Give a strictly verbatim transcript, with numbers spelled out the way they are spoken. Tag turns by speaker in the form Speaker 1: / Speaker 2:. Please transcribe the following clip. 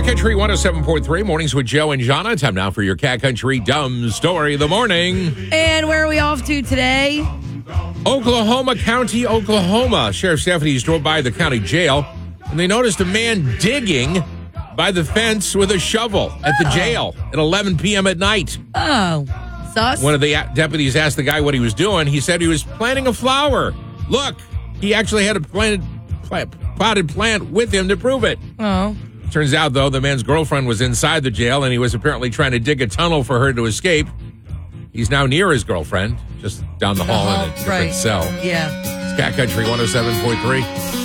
Speaker 1: Cat Country one oh seven point three, mornings with Joe and Jonna. Time now for your Cat Country Dumb Story of the Morning.
Speaker 2: And where are we off to today?
Speaker 1: Oklahoma County, Oklahoma. Sheriff's deputies drove by the county jail, and they noticed a man digging by the fence with a shovel at the jail at eleven p.m. at night.
Speaker 2: Oh, sus.
Speaker 1: One of the deputies asked the guy what he was doing. He said he was planting a flower. Look, he actually had a planted, plant, potted plant with him to prove it.
Speaker 2: Oh.
Speaker 1: Turns out, though, the man's girlfriend was inside the jail, and he was apparently trying to dig a tunnel for her to escape. He's now near his girlfriend, just down the hall in a different
Speaker 2: right.
Speaker 1: cell.
Speaker 2: Yeah.
Speaker 1: It's Cat Country one oh seven point three.